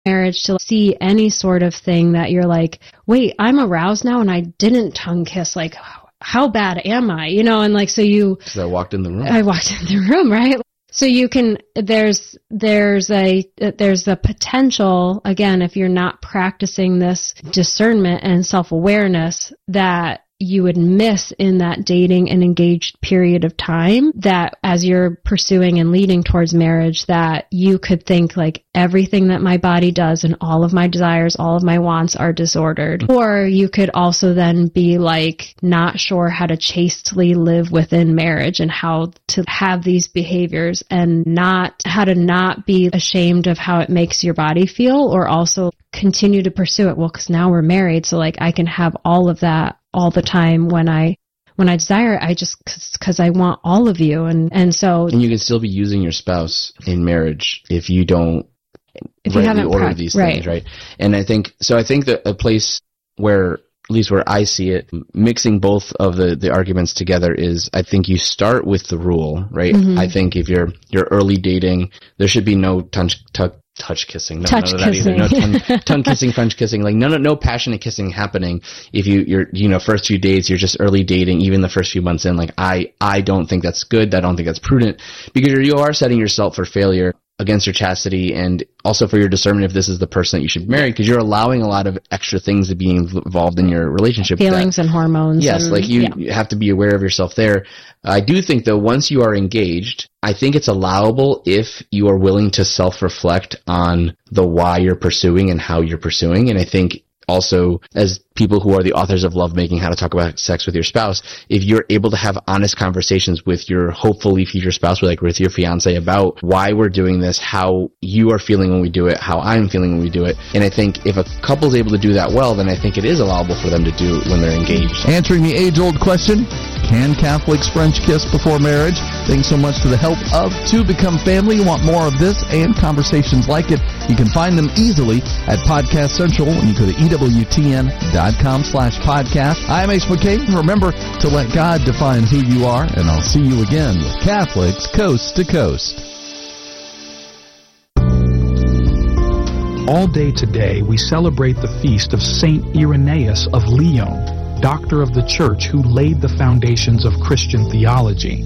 marriage to see any sort of thing that you're like, wait, I'm aroused now and I didn't tongue kiss. Like, how bad am I? You know, and like, so you... Because I walked in the room. I walked in the room, right? So you can, there's a potential, again, if you're not practicing this discernment and self-awareness, that you would miss in that dating and engaged period of time, that as you're pursuing and leading towards marriage, that you could think like everything that my body does and all of my desires, all of my wants are disordered. Or you could also then be like not sure how to chastely live within marriage and how to have these behaviors and how to not be ashamed of how it makes your body feel, or also continue to pursue it. Well, because now we're married, so like I can have all of that all the time when I desire it, I just, because I want all of you. And so... And you can still be using your spouse in marriage if you don't rightly order these things, right? And I think that a place where, at least where I see it, mixing both of the arguments together is, I think you start with the rule, right? Mm-hmm. I think if you're early dating, there should be no touch kissing. None of that either. No tongue kissing, French kissing, like no passionate kissing happening. If you're first few days, you're just early dating, even the first few months in, like I don't think that's good. I don't think that's prudent, because you are setting yourself for failure against your chastity, and also for your discernment if this is the person that you should marry, because you're allowing a lot of extra things to be involved in your relationship. Feelings and hormones. Yes, and, like you have to be aware of yourself there. I do think, though, once you are engaged, I think it's allowable if you are willing to self-reflect on the why you're pursuing and how you're pursuing. And I think also, as people who are the authors of Lovemaking, How to Talk About Sex with Your Spouse, if you're able to have honest conversations with your hopefully future spouse, or like with your fiance, about why we're doing this, how you are feeling when we do it, how I'm feeling when we do it. And I think if a couple's able to do that well, then I think it is allowable for them to do it when they're engaged. Answering the age-old question, can Catholics French kiss before marriage? Thanks so much to the help of To Become Family. You want more of this and conversations like it? You can find them easily at Podcast Central when you go to EWTN.com/podcast. I'm Ace McKay. Remember to let God define who you are, and I'll see you again with Catholics Coast to Coast. All day today, we celebrate the feast of Saint Irenaeus of Lyon, Doctor of the Church, who laid the foundations of Christian theology.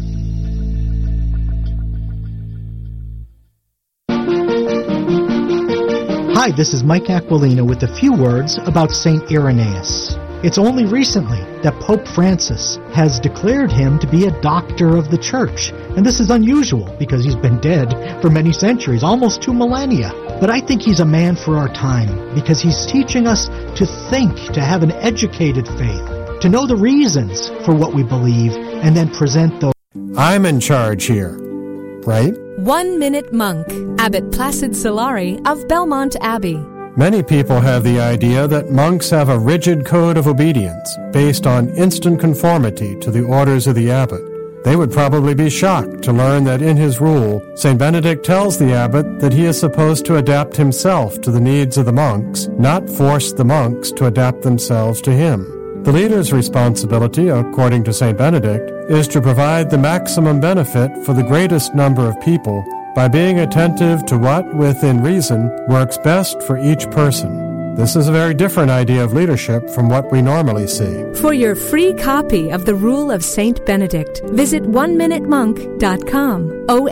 Hi, this is Mike Aquilina with a few words about Saint Irenaeus. It's only recently that Pope Francis has declared him to be a doctor of the Church. And this is unusual because he's been dead for many centuries, almost 2 millennia. But I think he's a man for our time because he's teaching us to think, to have an educated faith, to know the reasons for what we believe, and then present those. I'm in charge here, right? 1 Minute Monk, Abbot Placid Solari of Belmont Abbey. Many people have the idea that monks have a rigid code of obedience based on instant conformity to the orders of the abbot. They would probably be shocked to learn that in his rule, St. Benedict tells the abbot that he is supposed to adapt himself to the needs of the monks, not force the monks to adapt themselves to him. The leader's responsibility, according to St. Benedict, is to provide the maximum benefit for the greatest number of people by being attentive to what, within reason, works best for each person. This is a very different idea of leadership from what we normally see. For your free copy of The Rule of St. Benedict, visit oneminutemonk.com.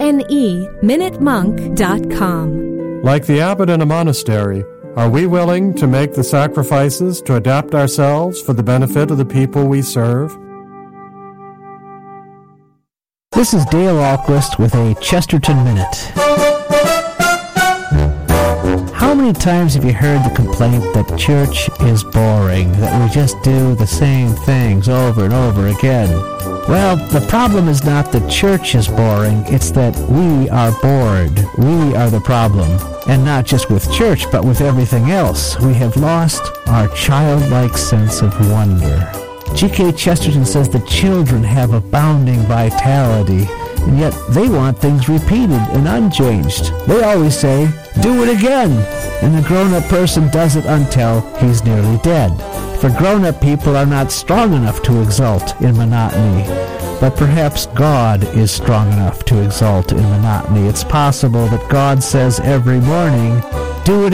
oneminutemonk.com. Like the abbot in a monastery, are we willing to make the sacrifices to adapt ourselves for the benefit of the people we serve? This is Dale Ahlquist with a Chesterton Minute. How many times have you heard the complaint that church is boring, that we just do the same things over and over again? Well, the problem is not that church is boring, it's that we are bored. We are the problem. And not just with church, but with everything else. We have lost our childlike sense of wonder. G.K. Chesterton says that children have abounding vitality, and yet they want things repeated and unchanged. They always say, do it again, and the grown-up person does it until he's nearly dead. For grown-up people are not strong enough to exult in monotony, but perhaps God is strong enough to exult in monotony. It's possible that God says every morning, do it